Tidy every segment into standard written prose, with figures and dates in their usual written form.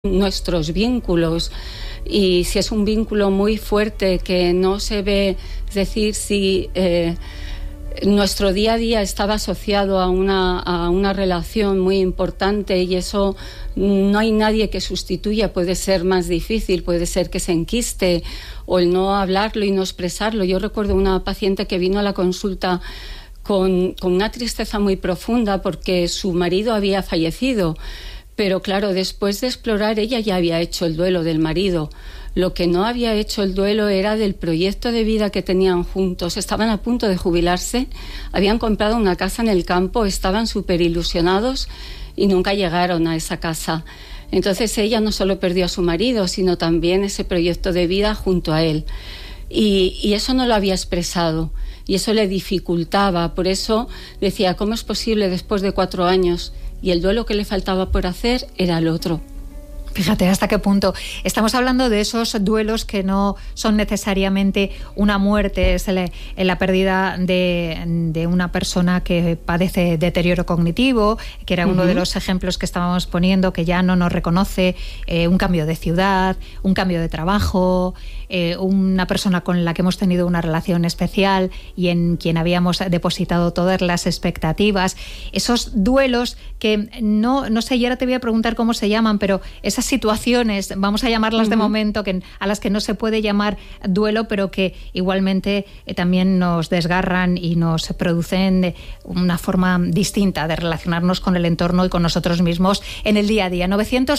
nuestros vínculos, y si es un vínculo muy fuerte que no se ve, es decir, si nuestro día a día estaba asociado a una relación muy importante y eso no hay nadie que sustituya, puede ser más difícil, puede ser que se enquiste o el no hablarlo y no expresarlo. Yo recuerdo una paciente que vino a la consulta con una tristeza muy profunda porque su marido había fallecido. Pero claro, después de explorar, ella ya había hecho el duelo del marido. Lo que no había hecho el duelo era del proyecto de vida que tenían juntos. Estaban a punto de jubilarse, habían comprado una casa en el campo, estaban súper ilusionados y nunca llegaron a esa casa. Entonces ella no solo perdió a su marido, sino también ese proyecto de vida junto a él. Y eso no lo había expresado y eso le dificultaba. Por eso decía, ¿cómo es posible después de 4 años? Y el duelo que le faltaba por hacer era el otro. Fíjate hasta qué punto. Estamos hablando de esos duelos que no son necesariamente una muerte, es la pérdida de una persona que padece deterioro cognitivo, que era uno de los ejemplos que estábamos poniendo, que ya no nos reconoce, un cambio de ciudad, un cambio de trabajo, una persona con la que hemos tenido una relación especial y en quien habíamos depositado todas las expectativas. Esos duelos que no sé, y ahora te voy a preguntar cómo se llaman, pero esas situaciones, vamos a llamarlas de momento, a las que no se puede llamar duelo, pero que igualmente también nos desgarran y nos producen una forma distinta de relacionarnos con el entorno y con nosotros mismos en el día a día.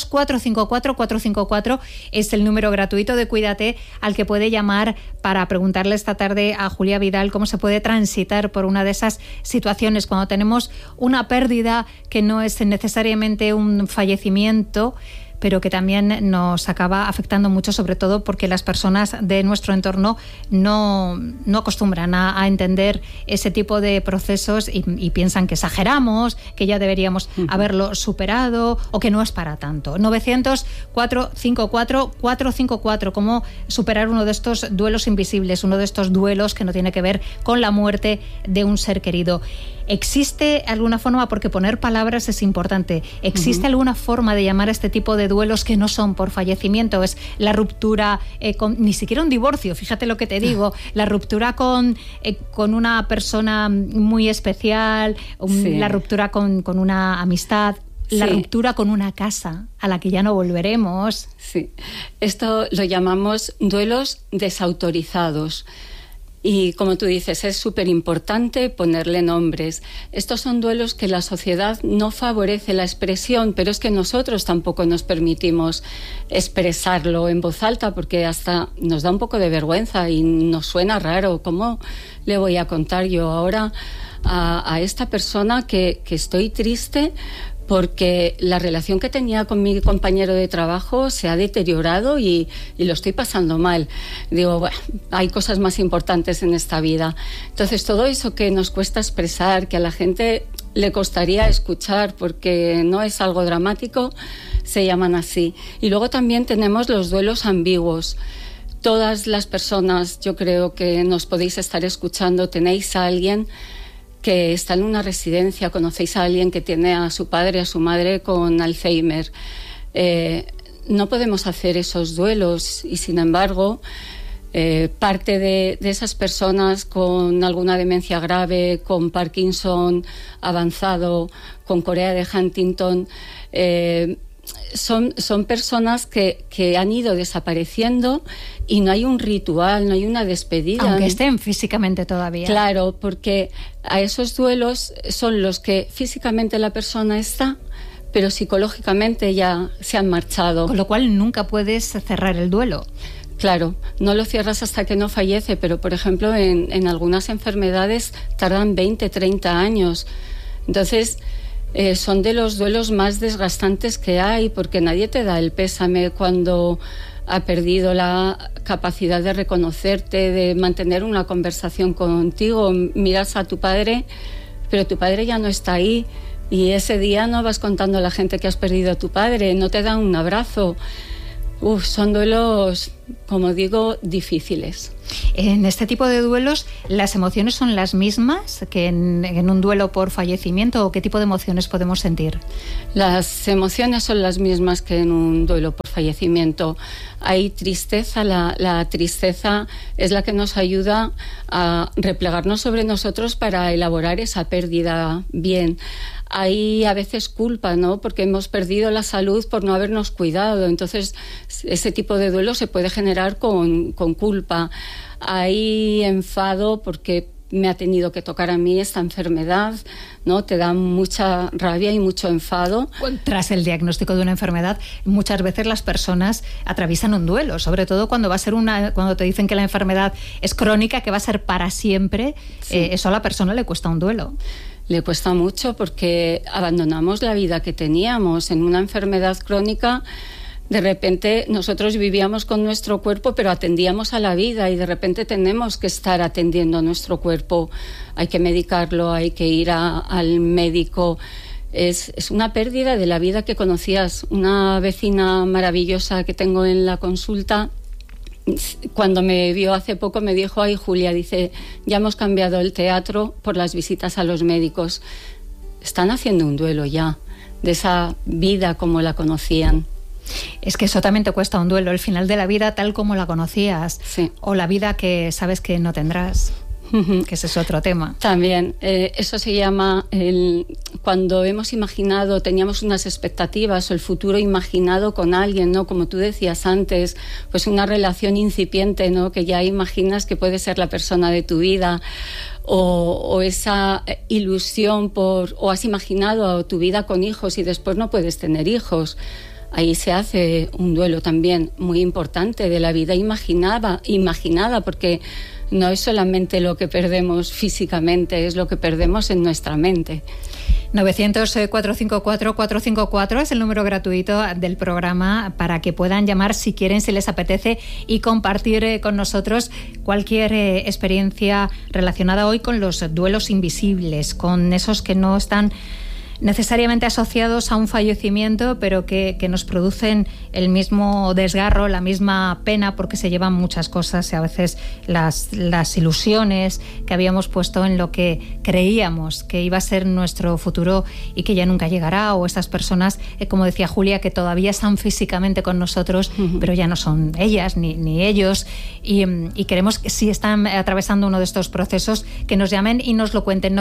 900-454-454 es el número gratuito de Cuídate al que puede llamar para preguntarle esta tarde a Julia Vidal cómo se puede transitar por una de esas situaciones cuando tenemos una pérdida que no es necesariamente un fallecimiento, pero que también nos acaba afectando mucho, sobre todo porque las personas de nuestro entorno no acostumbran a entender ese tipo de procesos y piensan que exageramos, que ya deberíamos haberlo superado o que no es para tanto. 900-454-454, cómo superar uno de estos duelos invisibles, uno de estos duelos que no tiene que ver con la muerte de un ser querido. ¿Existe alguna forma, porque poner palabras es importante, existe alguna forma de llamar a este tipo de duelos que no son por fallecimiento? Es la ruptura, ni siquiera un divorcio, fíjate lo que te digo, la ruptura con una persona muy especial, la ruptura con una amistad, la ruptura con una casa a la que ya no volveremos. Sí, esto lo llamamos duelos desautorizados. Y como tú dices, es súper importante ponerle nombres. Estos son duelos que la sociedad no favorece la expresión, pero es que nosotros tampoco nos permitimos expresarlo en voz alta porque hasta nos da un poco de vergüenza y nos suena raro. ¿Cómo le voy a contar yo ahora a esta persona que estoy triste porque la relación que tenía con mi compañero de trabajo se ha deteriorado y lo estoy pasando mal? Digo, bueno, hay cosas más importantes en esta vida. Entonces, todo eso que nos cuesta expresar, que a la gente le costaría escuchar porque no es algo dramático, se llaman así. Y luego también tenemos los duelos ambiguos. Todas las personas, yo creo que nos podéis estar escuchando, tenéis a alguien que está en una residencia, conocéis a alguien que tiene a su padre, a su madre con Alzheimer. No podemos hacer esos duelos y, sin embargo, parte de esas personas con alguna demencia grave, con Parkinson avanzado, con Corea de Huntington, son personas que han ido desapareciendo y no hay un ritual, no hay una despedida. Aunque estén físicamente todavía. Claro, porque a esos duelos son los que físicamente la persona está, pero psicológicamente ya se han marchado. Con lo cual nunca puedes cerrar el duelo. Claro, no lo cierras hasta que no fallece, pero por ejemplo en algunas enfermedades tardan 20, 30 años. Entonces son de los duelos más desgastantes que hay, porque nadie te da el pésame cuando ha perdido la capacidad de reconocerte, de mantener una conversación contigo. Miras a tu padre, pero tu padre ya no está ahí y ese día no vas contando a la gente que has perdido a tu padre, no te dan un abrazo. Son duelos, como digo, difíciles. En este tipo de duelos, ¿las emociones son las mismas que en un duelo por fallecimiento, o qué tipo de emociones podemos sentir? Las emociones son las mismas que en un duelo por fallecimiento. Hay tristeza, la tristeza es la que nos ayuda a replegarnos sobre nosotros para elaborar esa pérdida bien. Hay a veces culpa, ¿no? Porque hemos perdido la salud por no habernos cuidado. Entonces, ese tipo de duelo se puede generar con culpa. Hay enfado porque me ha tenido que tocar a mí esta enfermedad, ¿no? Te da mucha rabia y mucho enfado. Tras el diagnóstico de una enfermedad, muchas veces las personas atraviesan un duelo, sobre todo cuando va a ser cuando te dicen que la enfermedad es crónica, que va a ser para siempre. Sí. Eso a la persona le cuesta un duelo. Le cuesta mucho porque abandonamos la vida que teníamos. En una enfermedad crónica, de repente nosotros vivíamos con nuestro cuerpo, pero atendíamos a la vida, y de repente tenemos que estar atendiendo a nuestro cuerpo. Hay que medicarlo, hay que ir al médico. Es una pérdida de la vida que conocías. Una vecina maravillosa que tengo en la consulta, cuando me vio hace poco, me dijo: ay, Julia, dice, ya hemos cambiado el teatro por las visitas a los médicos. Están haciendo un duelo ya de esa vida como la conocían. Es que eso también te cuesta un duelo, el final de la vida tal como la conocías, sí. O la vida que sabes que no tendrás. Que ese es otro tema. También, eso se llama cuando hemos imaginado, teníamos unas expectativas, o el futuro imaginado con alguien, ¿no? Como tú decías antes, pues una relación incipiente, ¿no? Que ya imaginas que puede ser la persona de tu vida, o esa ilusión o has imaginado tu vida con hijos y después no puedes tener hijos. Ahí se hace un duelo también muy importante de la vida imaginada, porque no es solamente lo que perdemos físicamente, es lo que perdemos en nuestra mente. 900-454-454 es el número gratuito del programa para que puedan llamar si quieren, si les apetece, y compartir con nosotros cualquier experiencia relacionada hoy con los duelos invisibles, con esos que no están necesariamente asociados a un fallecimiento, pero que nos producen el mismo desgarro, la misma pena, porque se llevan muchas cosas, y a veces las ilusiones que habíamos puesto en lo que creíamos que iba a ser nuestro futuro y que ya nunca llegará, o estas personas, como decía Julia, que todavía están físicamente con nosotros, pero ya no son ellas ni ellos, y queremos que si están atravesando uno de estos procesos, que nos llamen y nos lo cuenten.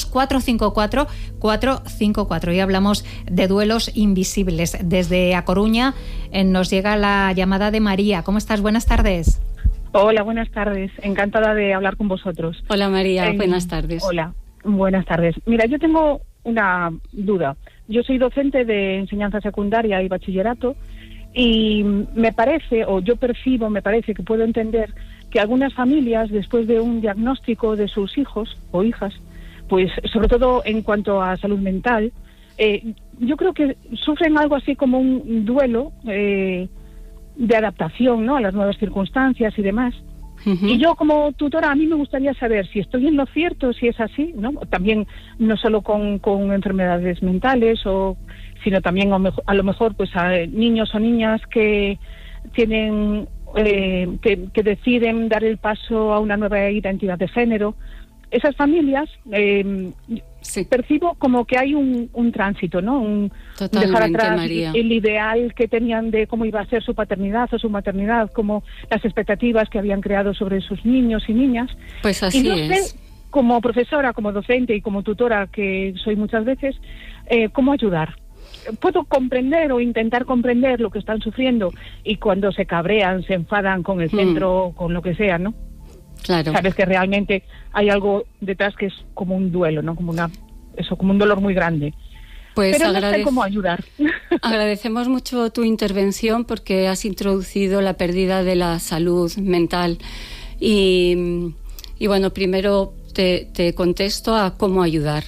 900-454-454. Y hablamos de duelos invisibles. Desde A Coruña nos llega la llamada de María. ¿Cómo estás? Buenas tardes. Hola, buenas tardes. Encantada de hablar con vosotros. Hola, María. Buenas tardes. Hola, buenas tardes. Mira, yo tengo una duda. Yo soy docente de enseñanza secundaria y bachillerato, y me parece que puedo entender que algunas familias, después de un diagnóstico de sus hijos o hijas, pues sobre todo en cuanto a salud mental, yo creo que sufren algo así como un duelo de adaptación, ¿no?, a las nuevas circunstancias y demás. Y yo, como tutora, a mí me gustaría saber si estoy en lo cierto, si es así, ¿no? También no solo con enfermedades mentales, sino también a lo mejor pues a niños o niñas que tienen que deciden dar el paso a una nueva identidad de género. Esas familias, sí, percibo como que hay un tránsito, ¿no? Dejar atrás María, el ideal que tenían de cómo iba a ser su paternidad o su maternidad, como las expectativas que habían creado sobre sus niños y niñas. Pues así y no es. Sé, como profesora, como docente y como tutora, que soy muchas veces, ¿cómo ayudar? Puedo comprender o intentar comprender lo que están sufriendo, y cuando se cabrean, se enfadan con el centro, con lo que sea, ¿no? Claro. Sabes que realmente hay algo detrás que es como un duelo, ¿no? Como un dolor muy grande. Pues pero no sé cómo ayudar. Agradecemos mucho tu intervención, porque has introducido la pérdida de la salud mental. Y bueno, primero te contesto a cómo ayudar.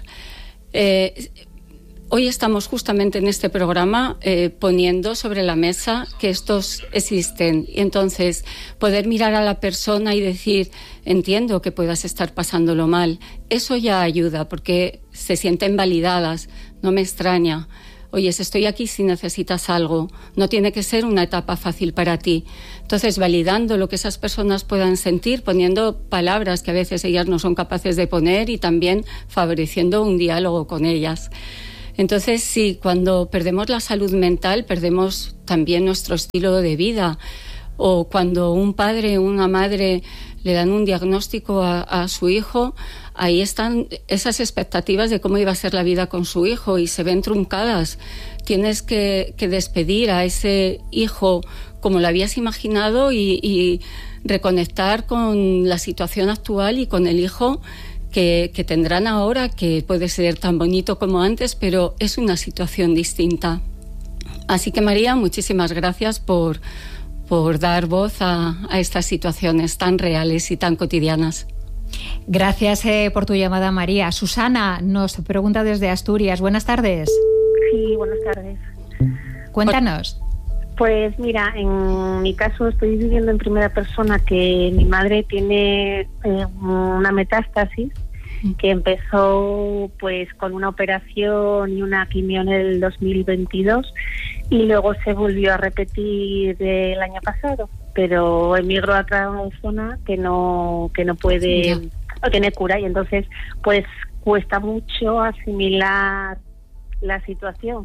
Hoy estamos justamente en este programa poniendo sobre la mesa que estos existen. Y entonces poder mirar a la persona y decir: entiendo que puedas estar pasándolo mal. Eso ya ayuda, porque se sienten validadas. No me extraña. oyes, estoy aquí si necesitas algo. No tiene que ser una etapa fácil para ti. Entonces, validando lo que esas personas puedan sentir, poniendo palabras que a veces ellas no son capaces de poner y también favoreciendo un diálogo con ellas. Entonces, sí, cuando perdemos la salud mental, perdemos también nuestro estilo de vida. O cuando un padre o una madre le dan un diagnóstico a su hijo, ahí están esas expectativas de cómo iba a ser la vida con su hijo y se ven truncadas. Tienes que despedir a ese hijo como lo habías imaginado y reconectar con la situación actual y con el hijo que tendrán ahora, que puede ser tan bonito como antes, pero es una situación distinta. Así que, María, muchísimas gracias por dar voz a estas situaciones tan reales y tan cotidianas. Gracias por tu llamada, María. Susana nos pregunta desde Asturias. Buenas tardes. Sí, buenas tardes. Cuéntanos. Pues mira, en mi caso estoy viviendo en primera persona que mi madre tiene una metástasis que empezó pues con una operación y una quimio en el 2022 y luego se volvió a repetir el año pasado, pero emigró a otra zona que no puede, no tiene cura, y entonces pues cuesta mucho asimilar la situación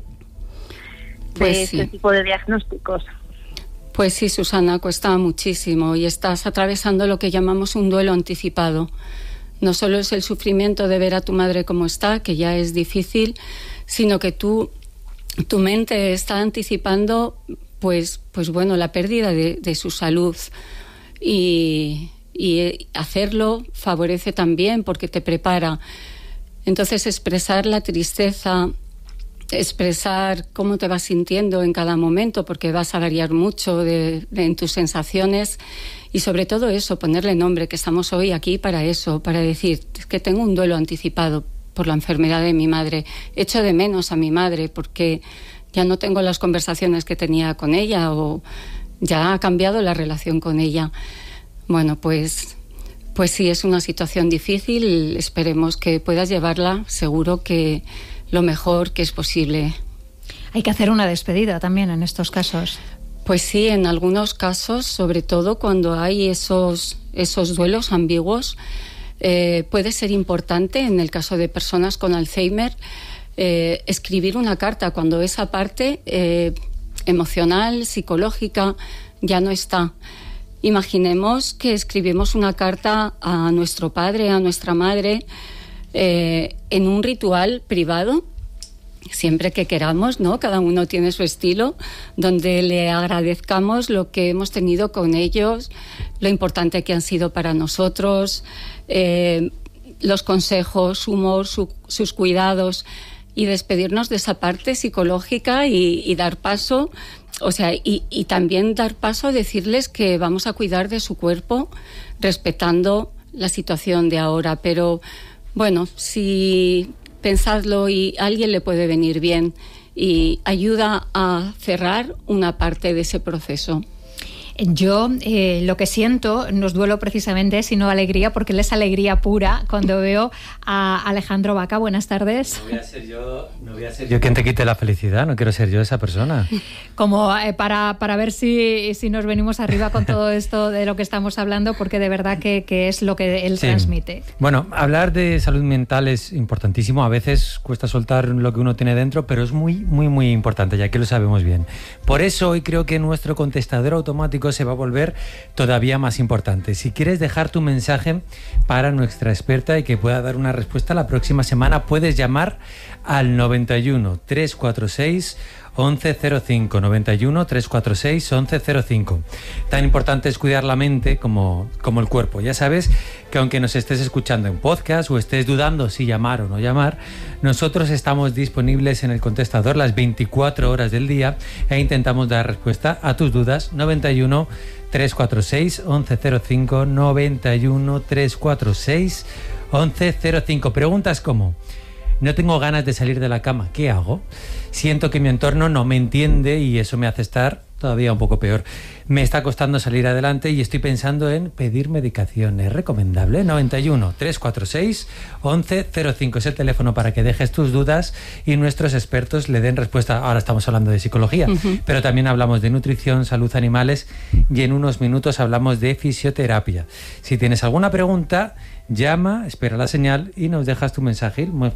de este tipo de diagnósticos. Pues sí, Susana, cuesta muchísimo y estás atravesando lo que llamamos un duelo anticipado. No solo es el sufrimiento de ver a tu madre como está, que ya es difícil, sino que tu mente está anticipando pues bueno, la pérdida de su salud y hacerlo favorece también porque te prepara. Entonces, expresar la tristeza, expresar cómo te vas sintiendo en cada momento, porque vas a variar mucho en tus sensaciones, y sobre todo eso, ponerle nombre, que estamos hoy aquí para eso, para decir que tengo un duelo anticipado por la enfermedad de mi madre. Echo de menos a mi madre porque ya no tengo las conversaciones que tenía con ella o ya ha cambiado la relación con ella. Bueno, pues sí, es una situación difícil. Esperemos que puedas llevarla, seguro que lo mejor que es posible. Hay que hacer una despedida también en estos casos. Pues sí, en algunos casos, sobre todo cuando hay esos duelos ambiguos, puede ser importante, en el caso de personas con Alzheimer, escribir una carta cuando esa parte emocional, psicológica, ya no está. Imaginemos que escribimos una carta a nuestro padre, a nuestra madre, en un ritual privado, siempre que queramos, ¿no? Cada uno tiene su estilo, donde le agradezcamos lo que hemos tenido con ellos, lo importante que han sido para nosotros, los consejos, su humor, sus cuidados, y despedirnos de esa parte psicológica y dar paso, o sea, y también dar paso a decirles que vamos a cuidar de su cuerpo, respetando la situación de ahora. Pero bueno, si pensadlo y a alguien le puede venir bien y ayuda a cerrar una parte de ese proceso. Yo lo que siento no es duelo precisamente, sino alegría, porque él es alegría pura cuando veo a Alejandro Baca. Buenas tardes. No voy a ser yo quien te quite la felicidad, no quiero ser yo esa persona. Como para ver si nos venimos arriba con todo esto de lo que estamos hablando, porque de verdad que es lo que él transmite. Bueno, hablar de salud mental es importantísimo. A veces cuesta soltar lo que uno tiene dentro, pero es muy, muy, muy importante, ya que lo sabemos bien. Por eso hoy creo que nuestro contestador automático se va a volver todavía más importante. Si quieres dejar tu mensaje para nuestra experta y que pueda dar una respuesta la próxima semana, puedes llamar al 91 346 1105, 91 346 1105. Tan importante es cuidar la mente como el cuerpo. Ya sabes que aunque nos estés escuchando en podcast o estés dudando si llamar o no llamar, nosotros estamos disponibles en el contestador las 24 horas del día e intentamos dar respuesta a tus dudas. 91 346 1105, 91 346 1105. Preguntas como: no tengo ganas de salir de la cama, ¿qué hago? Siento que mi entorno no me entiende y eso me hace estar todavía un poco peor. Me está costando salir adelante y estoy pensando en pedir medicación. ¿Es recomendable? 91 346 1105 es el teléfono para que dejes tus dudas y nuestros expertos le den respuesta. Ahora estamos hablando de psicología, pero también hablamos de nutrición, salud animales y en unos minutos hablamos de fisioterapia. Si tienes alguna pregunta, llama, espera la señal y nos dejas tu mensaje muy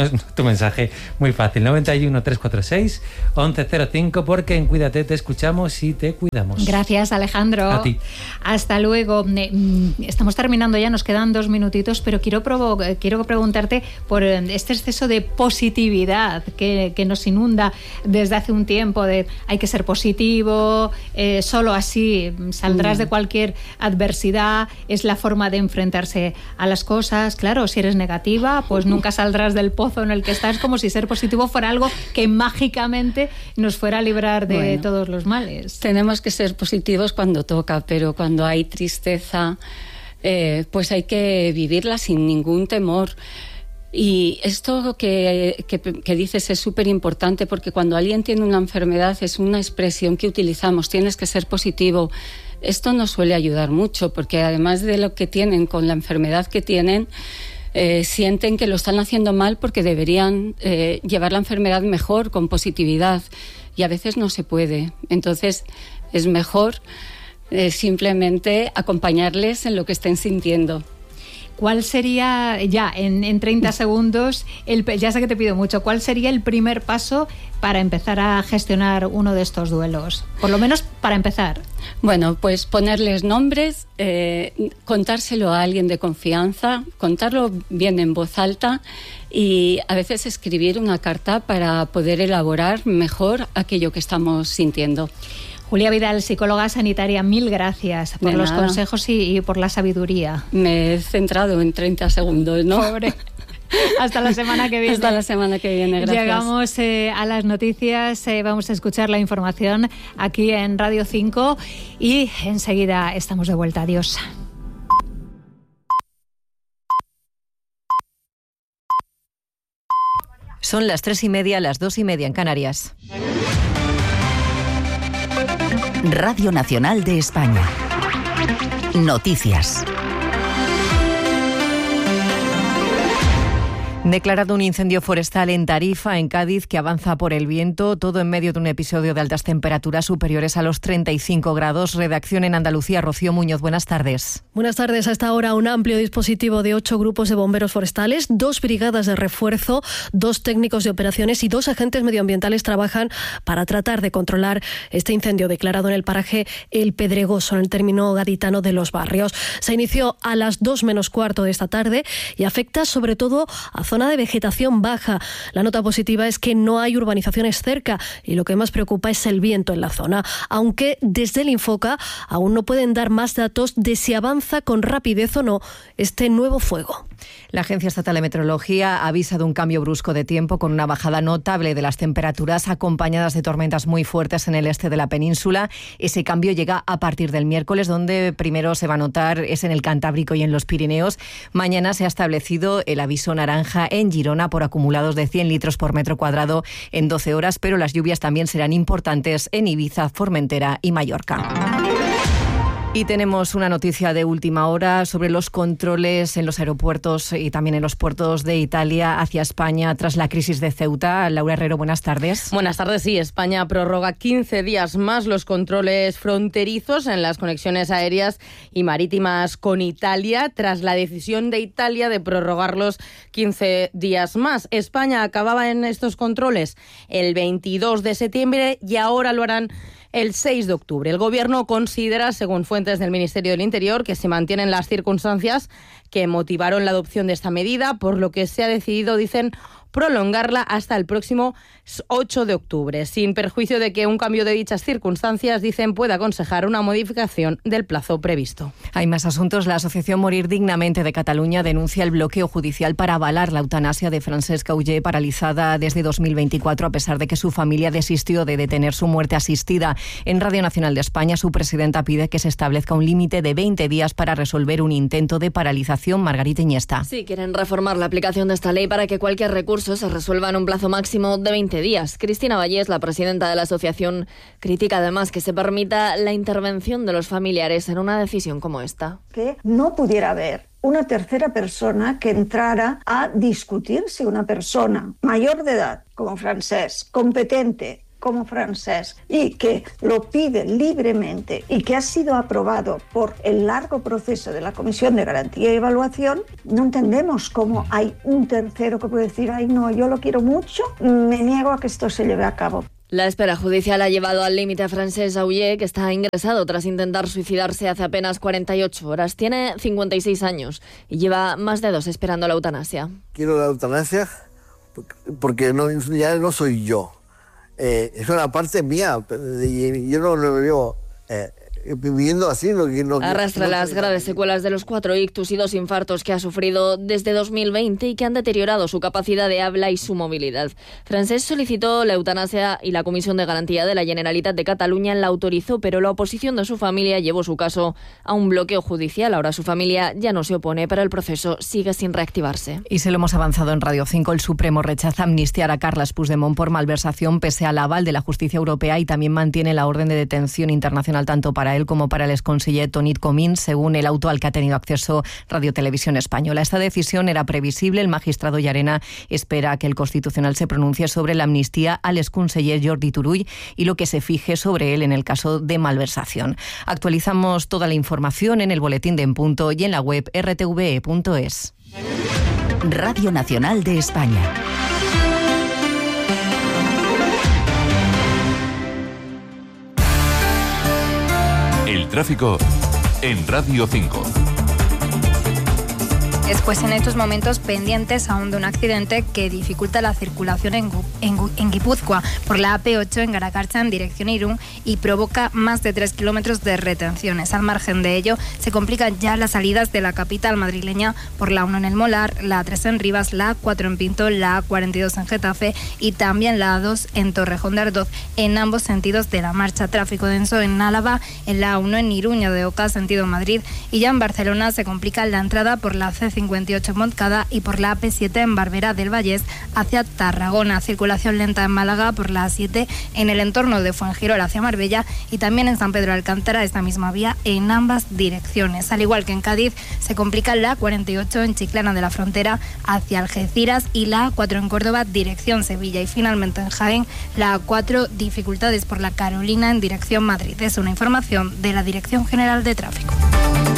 fácil, 91 346 1105, porque en Cuídate te escuchamos y te cuidamos. Gracias, Alejandro. A ti. Hasta luego. Estamos terminando ya, nos quedan 2 minutitos, pero quiero preguntarte por este exceso de positividad que nos inunda desde hace un tiempo, de hay que ser positivo, solo así saldrás de cualquier adversidad, es la forma de enfrentarse a las cosas. Claro, si eres negativa, pues nunca saldrás del pozo en el que estás, como si ser positivo fuera algo que mágicamente nos fuera a librar de todos los males. Tenemos que ser positivos cuando toca, pero cuando hay tristeza, pues hay que vivirla sin ningún temor. Y esto que dices es súper importante, porque cuando alguien tiene una enfermedad es una expresión que utilizamos, tienes que ser positivo. Esto nos suele ayudar mucho, porque además de lo que tienen con la enfermedad que tienen, sienten que lo están haciendo mal porque deberían llevar la enfermedad mejor, con positividad, y a veces no se puede. Entonces es mejor simplemente acompañarles en lo que estén sintiendo. ¿Cuál sería, ya en 30 segundos, ya sé que te pido mucho, cuál sería el primer paso para empezar a gestionar uno de estos duelos? Por lo menos para empezar. Bueno, pues ponerles nombres, contárselo a alguien de confianza, contarlo bien en voz alta y a veces escribir una carta para poder elaborar mejor aquello que estamos sintiendo. Julia Vidal, psicóloga sanitaria, mil gracias por los consejos y por la sabiduría. Me he centrado en 30 segundos, ¿no? Pobre. Hasta la semana que viene. Hasta la semana que viene, gracias. Llegamos a las noticias, vamos a escuchar la información aquí en Radio 5 y enseguida estamos de vuelta. Adiós. Son las 3:30, las 2:30 en Canarias. Radio Nacional de España. Noticias. Declarado un incendio forestal en Tarifa, en Cádiz, que avanza por el viento, todo en medio de un episodio de altas temperaturas superiores a los 35 grados. Redacción en Andalucía, Rocío Muñoz, buenas tardes. Buenas tardes. Hasta ahora un amplio dispositivo de 8 grupos de bomberos forestales, 2 brigadas de refuerzo, 2 técnicos de operaciones y 2 agentes medioambientales trabajan para tratar de controlar este incendio declarado en el paraje El Pedregoso, en el término gaditano de Los Barrios. Se inició a las 2 menos cuarto de esta tarde y afecta sobre todo a zona de vegetación baja. La nota positiva es que no hay urbanizaciones cerca y lo que más preocupa es el viento en la zona, aunque desde el Infoca aún no pueden dar más datos de si avanza con rapidez o no este nuevo fuego. La Agencia Estatal de Meteorología avisa de un cambio brusco de tiempo con una bajada notable de las temperaturas acompañadas de tormentas muy fuertes en el este de la península. Ese cambio llega a partir del miércoles, donde primero se va a notar es en el Cantábrico y en los Pirineos. Mañana se ha establecido el aviso naranja en Girona por acumulados de 100 litros por metro cuadrado en 12 horas, pero las lluvias también serán importantes en Ibiza, Formentera y Mallorca. Y tenemos una noticia de última hora sobre los controles en los aeropuertos y también en los puertos de Italia hacia España tras la crisis de Ceuta. Laura Herrero, buenas tardes. Buenas tardes, sí. España prorroga 15 días más los controles fronterizos en las conexiones aéreas y marítimas con Italia tras la decisión de Italia de prorrogarlos 15 días más. España acababa en estos controles el 22 de septiembre y ahora lo harán el 6 de octubre. El Gobierno considera, según fuentes del Ministerio del Interior, que se mantienen las circunstancias que motivaron la adopción de esta medida, por lo que se ha decidido, dicen, prolongarla hasta el próximo 8 de octubre, sin perjuicio de que un cambio de dichas circunstancias, dicen, pueda aconsejar una modificación del plazo previsto. Hay más asuntos. La Asociación Morir Dignamente de Cataluña denuncia el bloqueo judicial para avalar la eutanasia de Francesc Auger, paralizada desde 2024, a pesar de que su familia desistió de detener su muerte asistida. En Radio Nacional de España, su presidenta pide que se establezca un límite de 20 días para resolver un intento de paralización. Margarita Iniesta. Sí, quieren reformar la aplicación de esta ley para que cualquier recurso recurso se resuelva en un plazo máximo de 20 días. Cristina Vallés, la presidenta de la asociación, critica además que se permita la intervención de los familiares en una decisión como esta. Que no pudiera haber una tercera persona que entrara a discutir si una persona mayor de edad, como Francesc, competente como Francesc, y que lo pide libremente y que ha sido aprobado por el largo proceso de la Comisión de Garantía y Evaluación, no entendemos cómo hay un tercero que puede decir, ay no, yo lo quiero mucho, me niego a que esto se lleve a cabo. La espera judicial ha llevado al límite a Francesc Auger, que está ingresado tras intentar suicidarse hace apenas 48 horas. Tiene 56 años y lleva más de 2 esperando la eutanasia. Quiero la eutanasia porque ya no soy yo. Es una parte mía. Yo no lo veo viviendo así. Arrastra las graves secuelas de los 4 ictus y 2 infartos que ha sufrido desde 2020 y que han deteriorado su capacidad de habla y su movilidad. Francesc solicitó la eutanasia y la Comisión de Garantía de la Generalitat de Cataluña la autorizó, pero la oposición de su familia llevó su caso a un bloqueo judicial. Ahora su familia ya no se opone, pero el proceso sigue sin reactivarse. Y se lo hemos avanzado en Radio 5. El Supremo rechaza amnistiar a Carles Puigdemont por malversación pese al aval de la justicia europea y también mantiene la orden de detención internacional tanto para él como para el exconseller Tonit Comín, según el auto al que ha tenido acceso Radio Televisión Española. Esta decisión era previsible. El magistrado Llarena espera que el Constitucional se pronuncie sobre la amnistía al exconseller Jordi Turull y lo que se fije sobre él en el caso de malversación. Actualizamos toda la información en el boletín de En Punto y en la web rtve.es. Radio Nacional de España. El tráfico en Radio 5. Después, en estos momentos, pendientes aún de un accidente que dificulta la circulación en Guipúzcoa por la AP8 en Garakarcha en dirección Irún y provoca más de 3 kilómetros de retenciones. Al margen de ello, se complican ya las salidas de la capital madrileña por la 1 en El Molar, la A3 en Rivas, la A4 en Pinto, la A42 en Getafe y también la A2 en Torrejón de Ardoz en ambos sentidos de la marcha. Tráfico denso en Álava, en la A1 en Iruña de Oca, sentido Madrid, y ya en Barcelona se complica la entrada por la C58 en Montcada y por la AP7 en Barberá del Vallès hacia Tarragona. Circulación lenta en Málaga por la A7 en el entorno de Fuengirola hacia Marbella y también en San Pedro de Alcántara, esta misma vía en ambas direcciones. Al igual que en Cádiz, se complica la A48 en Chiclana de la Frontera hacia Algeciras y la A4 en Córdoba dirección Sevilla. Y finalmente en Jaén, la A4 dificultades por la Carolina en dirección Madrid. Es una información de la Dirección General de Tráfico.